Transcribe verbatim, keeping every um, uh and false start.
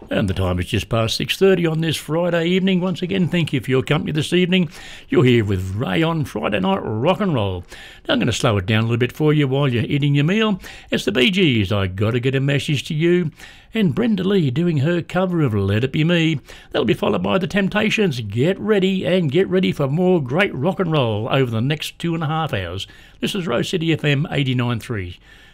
And the time is just past six thirty on this Friday evening. Once again, thank you for your company this evening. You're here with Ray on Friday Night Rock and Roll. Now I'm going to slow it down a little bit for you while you're eating your meal. It's the Bee Gees, I Gotta Get a Message to You, and Brenda Lee doing her cover of Let It Be Me. That'll be followed by The Temptations. Get ready and get ready for more great rock and roll over the next two and a half hours. This is Rose City F M eighty-nine point three.